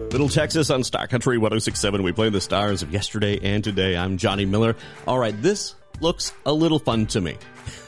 Little Texas on Star Country 106.7. We play the stars of yesterday and today. I'm Johnny Miller. All right, this looks a little fun to me.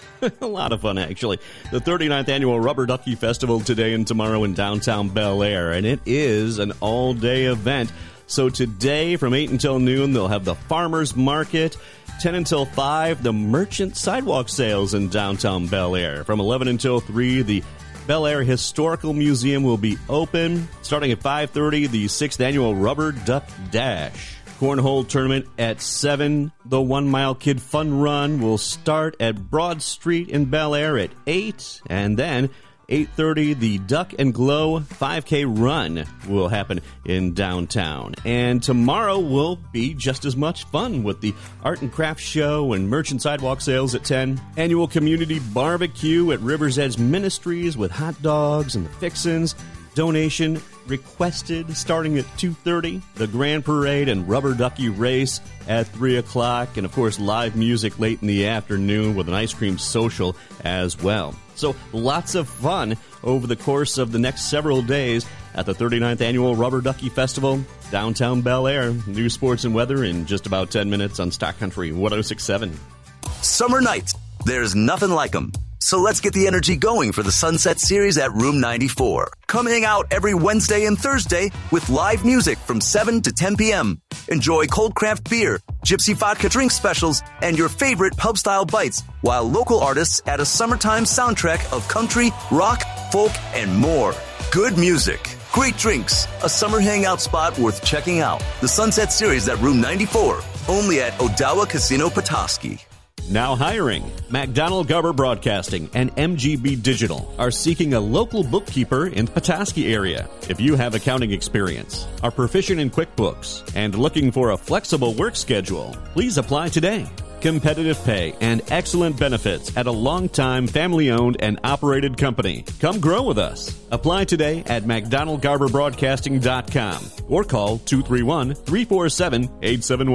A lot of fun, actually. The 39th Annual Rubber Ducky Festival today and tomorrow in downtown Bel Air, and it is an all-day event. So today from 8 until noon, they'll have the Farmers Market. 10 until 5, the Merchant Sidewalk Sales in downtown Bel Air. From 11 until 3, the Bel Air Historical Museum will be open. Starting at 5:30, the 6th Annual Rubber Duck Dash. Cornhole Tournament at 7. The 1 Mile Kid Fun Run will start at Broad Street in Bel Air at 8. And then 8:30, the Duck and Glow 5K Run will happen in downtown. And tomorrow will be just as much fun with the Art and Craft Show and Merchant Sidewalk Sales at 10. Annual Community Barbecue at River's Edge Ministries with hot dogs and the fixins. Donation requested starting at 2:30. The Grand Parade and Rubber Ducky Race at 3 o'clock. And, of course, live music late in the afternoon with an ice cream social as well. So lots of fun over the course of the next several days at the 39th Annual Rubber Ducky Festival, downtown Bel Air. News, sports, and weather in just about 10 minutes on Stock Country 106.7. Summer nights, there's nothing like them. So let's get the energy going for the Sunset Series at Room 94. Come hang out every Wednesday and Thursday with live music from 7 to 10 p.m. Enjoy cold craft beer, gypsy vodka drink specials, and your favorite pub-style bites, while local artists add a summertime soundtrack of country, rock, folk, and more. Good music, great drinks, a summer hangout spot worth checking out. The Sunset Series at Room 94, only at Odawa Casino Petoskey. Now hiring. McDonald Garber Broadcasting and MGB Digital are seeking a local bookkeeper in the Petoskey area. If you have accounting experience, are proficient in QuickBooks, and looking for a flexible work schedule, please apply today. Competitive pay and excellent benefits at a long-time family-owned and operated company. Come grow with us. Apply today at McDonaldGarberBroadcasting.com or call 231-347-8711.